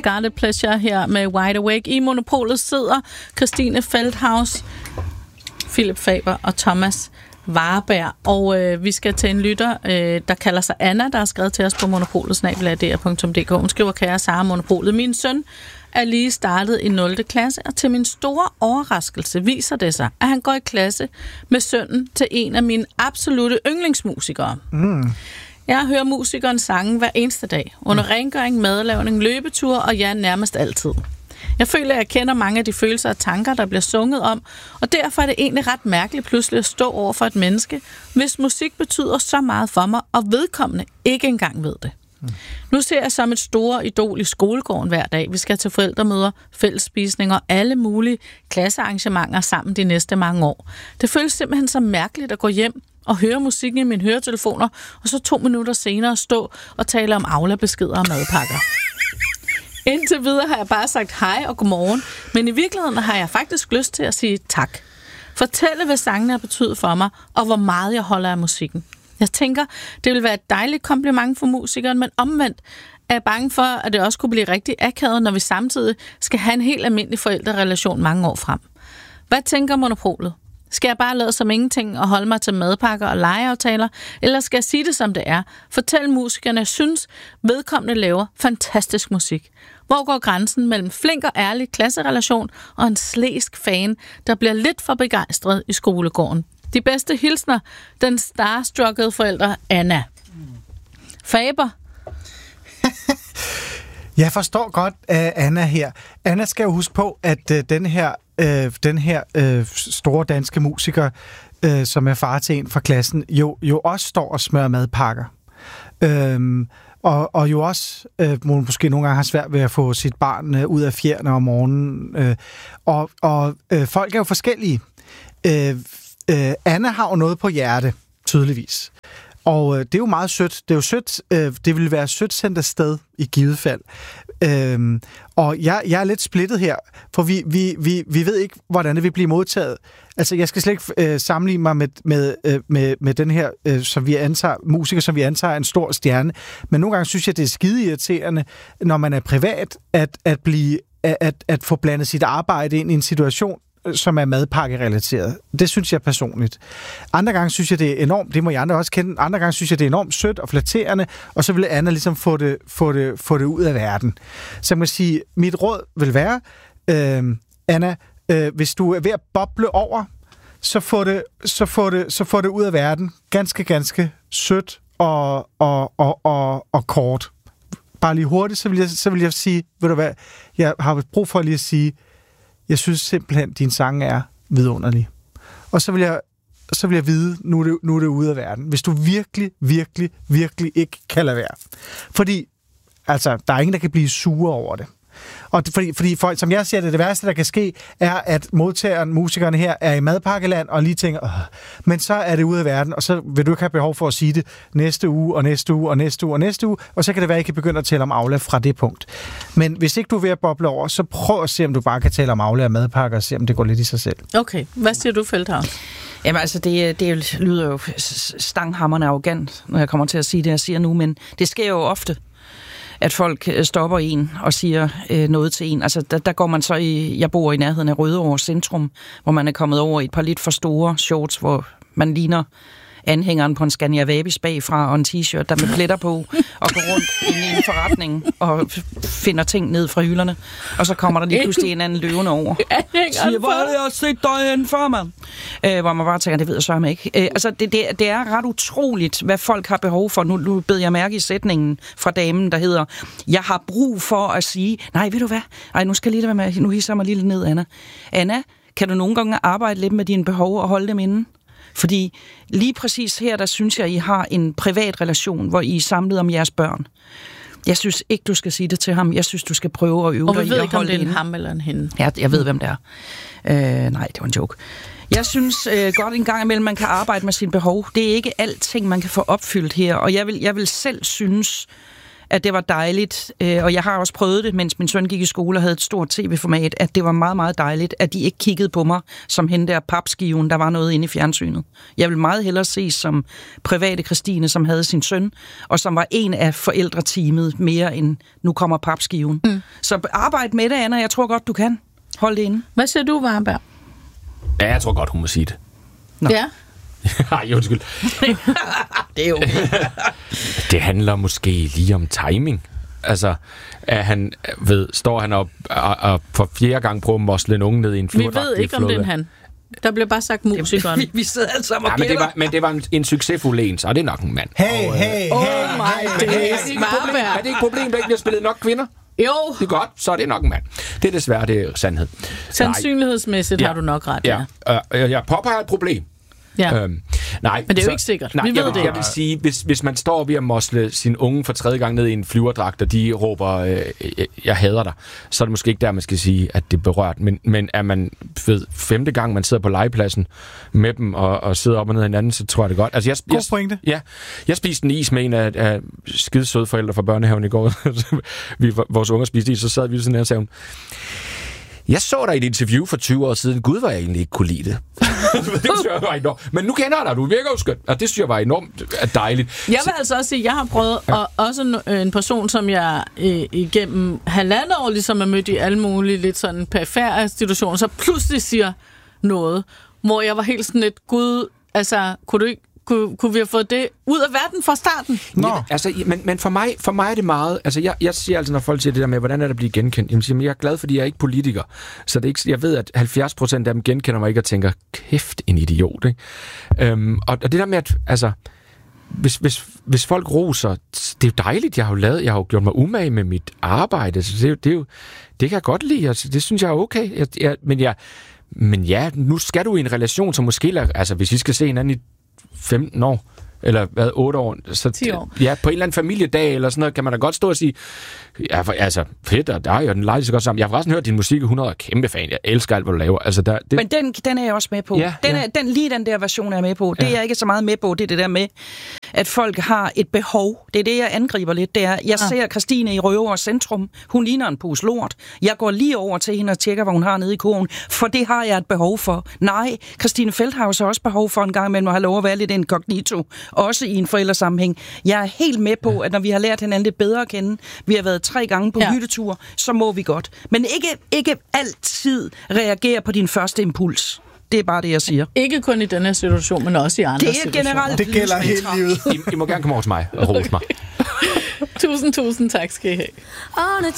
Guarded Pleasure her med Wide Awake. I Monopolet sidder Christine Feldhaus, Philip Faber og Thomas Warberg. Og vi skal til en lytter, der kalder sig Anna, der har skrevet til os på monopolet@dr.dk. Hun skriver: kære Sara Monopolet, min søn er lige startet i 0. klasse, og til min store overraskelse viser det sig, at han går i klasse med sønnen til en af mine absolutte yndlingsmusikere. Jeg hører musikeren sange hver eneste dag, under rengøring, madlavning, løbeture og nærmest altid. Jeg føler, at jeg kender mange af de følelser og tanker, der bliver sunget om, og derfor er det egentlig ret mærkeligt pludselig at stå over for et menneske, hvis musik betyder så meget for mig, og vedkommende ikke engang ved det. Nu ser jeg som et store idol i skolegården hver dag. Vi skal til forældremøder, fællesspisninger og alle mulige klassearrangementer sammen de næste mange år. Det føles simpelthen så mærkeligt at gå hjem og høre musikken i mine høretelefoner, og så 2 minutter senere stå og tale om Aula-beskeder og madpakker. Indtil videre har jeg bare sagt hej og godmorgen, men i virkeligheden har jeg faktisk lyst til at sige tak. Fortælle, hvad sangene har betydet for mig, og hvor meget jeg holder af musikken. Jeg tænker, det vil være et dejligt kompliment for musikeren, men omvendt er jeg bange for, at det også kunne blive rigtig akavet, når vi samtidig skal have en helt almindelig forældrerelation mange år frem. Hvad tænker Monopolet? Skal jeg bare lade som ingenting og holde mig til madpakker og legeaftaler? Eller skal jeg sige det, som det er? Fortæl musikerne, jeg synes, vedkommende laver fantastisk musik. Hvor går grænsen mellem flink og ærlig klasserelation og en slæsk fan, der bliver lidt for begejstret i skolegården? De bedste hilsner, den starstruckede forælder Anna. Faber? Jeg forstår godt Anna her. Anna skal jo huske på, at den her store danske musiker, som er far til en fra klassen, jo også står og smører madpakker. Og jo også måske nogle gange har svært ved at få sit barn ud af fjerne om morgenen. Og folk er jo forskellige. Anna har jo noget på hjerte, tydeligvis. Og det er jo meget sødt. Det er jo sødt. Det vil være sødt sendt afsted i givet fald. Og jeg er lidt splittet her, for vi ved ikke, hvordan det vil blive modtaget. Altså, jeg skal slet ikke sammenligne mig med den her, som vi antager, musiker, som vi antager er en stor stjerne. Men nogle gange synes jeg, det er skide irriterende, når man er privat, at få blandet sit arbejde ind i en situation, som er madpakkerelateret. Det synes jeg personligt. Andre gange synes jeg, det er enormt, det må I andre også kende, andre gange synes jeg, det er enormt sødt og flatterende, og så vil Anna ligesom få det ud af verden. Så jeg må sige, mit råd vil være, Anna, hvis du er ved at boble over, så få det ud af verden. Ganske sødt og kort. Bare lige hurtigt, så vil jeg sige, ved du hvad, jeg har brug for lige at sige, jeg synes simpelthen, at din sang er vidunderlig. Og så vil jeg vide, nu er det ude af verden. Hvis du virkelig ikke kan lade være. Fordi, altså, der er ingen, der kan blive sure over det. Og fordi folk, som jeg siger det værste, der kan ske, er, at musikerne her, er i madpakkeland, og lige tænker, men så er det ude af verden, og så vil du ikke have behov for at sige det næste uge, og så kan det være, at I kan begynde at tale om Aula fra det punkt. Men hvis ikke du er ved at boble over, så prøv at se, om du bare kan tale om Aula og madpakker, og se, om det går lidt i sig selv. Okay, hvad siger du, Feldhaus? Jamen altså, det lyder jo stanghamrende arrogant, når jeg kommer til at sige det, jeg siger nu, men det sker jo ofte, at folk stopper en og siger noget til en. Altså, der går man så jeg bor i nærheden af Rødovre Centrum, hvor man er kommet over i et par lidt for store shorts, hvor man ligner anhængeren på en Scania Vabis bagfra og en t-shirt, der med pletter på, og går rundt i en forretning og finder ting ned fra hylderne. Og så kommer der lige pludselig en anden løvende over. Siger, hvor er det, jeg har set dig hen for, mand? Hvor man bare tænker, det ved jeg så ikke. Altså, det er ret utroligt, hvad folk har behov for. Nu bed jeg mærke i sætningen fra damen, der hedder, jeg har brug for at sige, nej, ved du hvad? Ej, nu skal jeg lige være med, nu hisser jeg mig lige lidt ned, Anna. Anna, kan du nogle gange arbejde lidt med dine behov og holde dem inde? Fordi lige præcis her, der synes jeg, I har en privat relation, hvor I er samlet om jeres børn. Jeg synes ikke, du skal sige det til ham. Jeg synes, du skal prøve at øve dig i at holde det. Og vi ved ikke, om det er en ham eller en hende. Ja, jeg ved, hvem det er. Nej, det var en joke. Jeg synes godt en gang imellem, man kan arbejde med sine behov. Det er ikke alting, man kan få opfyldt her. Og jeg vil selv synes, at det var dejligt, og jeg har også prøvet det, mens min søn gik i skole og havde et stort tv-format, at det var meget, meget dejligt, at de ikke kiggede på mig som hende der papskiven, der var noget inde i fjernsynet. Jeg vil meget hellere ses som private Christine, som havde sin søn, og som var en af forældreteamet mere end nu kommer papskiven. Så arbejde med det, Anna. Jeg tror godt, du kan. Hold det inde. Hvad siger du, Varberg? Ja, jeg tror godt, hun må sige det. Nå. Ja. Ej, undskyld. Det er jo... Det handler måske lige om timing. Altså, at han står han op og for 4. gang prøver at mosle en unge ned i en flyverdragt. Vi ved ikke, om det er han. Der blev bare sagt musikeren. Vi sidder alle sammen og men det var en succesfuld en, så det er nok en mand. Hey. My days, Varberg. Er det ikke et problem, der ikke bliver spillet nok kvinder? Jo. Det er godt, så er det nok en mand. Det er desværre, det er sandhed. Sandsynlighedsmæssigt har du nok ret, ja. Jeg påpeger et problem. Ja. Nej, men det er jo ikke sikkert. Vi ved det. Jeg vil sige, hvis man står ved at mosle sin unge for 3. gang ned i en flyverdragt, og de råber, jeg hader dig, så er det måske ikke der, man skal sige, at det er berørt. Men er man 5. gang, man sidder på legepladsen med dem og sidder op og ned af hinanden, så tror jeg det godt. Altså, God pointe. Ja, jeg spiste en is med en af skidesøde forældre fra børnehaven i går. Vores unger spiste is, så sad vi sådan her og sagde, jeg så dig i et interview for 20 år siden. Gud, hvor jeg egentlig ikke kunne lide det. Det synes jeg var enormt. Men nu kender jeg dig, du virker jo skønt. Og det synes jeg var enormt dejligt. Jeg vil altså også sige, at jeg har prøvet, og også en person, som jeg igennem 1,5 år ligesom er mødt i alle mulige lidt sådan perifære institutioner, så pludselig siger noget, hvor jeg var helt sådan lidt, Gud, altså, kunne vi have fået det ud af verden fra starten? Ja, altså, men for mig er det meget... Altså, jeg siger altså, når folk siger det der med, hvordan er det at blive genkendt? Jamen, siger, jeg er glad, fordi jeg er ikke politiker. Så det er ikke, jeg ved, at 70% af dem genkender mig ikke og tænker, kæft, en idiot, ikke? Og det der med, at... Altså, hvis folk roser, det er jo dejligt, jeg har jo gjort mig umage med mit arbejde, så det kan jeg godt lide, altså, det synes jeg er okay. Men ja, nu skal du i en relation, som måske... Altså, hvis I skal se hinanden i 15 år, eller 8 år, så 10 år. Ja, på en eller anden familiedag eller sådan noget, kan man da godt stå og sige, ja, altså, fedt, og der er jo den lejlighed så godt sammen. Jeg har forresten hørt din musik i 100 år, kæmpe fan, jeg elsker alt, hvad du laver. Altså, men den er jeg også med på. Ja, den der version er jeg med på. Det er jeg ikke så meget med på, det er det der med, at folk har et behov. Det er det, jeg angriber lidt. Det er, jeg ser Christine i Røver Centrum. Hun ligner en pose lort. Jeg går lige over til hende og tjekker, hvad hun har nede i kurven, for det har jeg et behov for. Nej, Christine Feldthaus har også behov for en gang imellem at have lov at være lidt inkognito, også i en forældresammenhæng. Jeg er helt med på, at når vi har lært hinanden lidt bedre at kende, vi har været 3 gange på hyttetur, så må vi godt. Men ikke altid reagere på din første impuls. Det er bare det, jeg siger. Ikke kun i denne situation, men også i andre situationer. Det er generelt. Det gælder hele livet. I må gerne komme over til mig og rose mig. Tusind tak skal I have.